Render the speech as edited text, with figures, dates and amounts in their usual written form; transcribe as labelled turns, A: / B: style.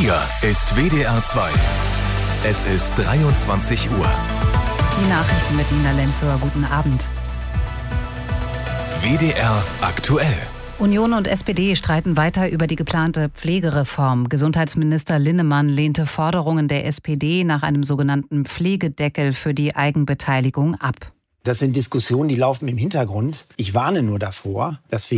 A: Hier ist WDR 2. Es ist 23 Uhr.
B: Die Nachrichten mit Nina Lenföhr. Guten Abend.
A: WDR aktuell.
B: Union und SPD streiten weiter über die geplante Pflegereform. Gesundheitsminister Linnemann lehnte Forderungen der SPD nach einem sogenannten Pflegedeckel für die Eigenbeteiligung ab.
C: Das sind Diskussionen, die laufen im Hintergrund. Ich warne nur davor, dass wir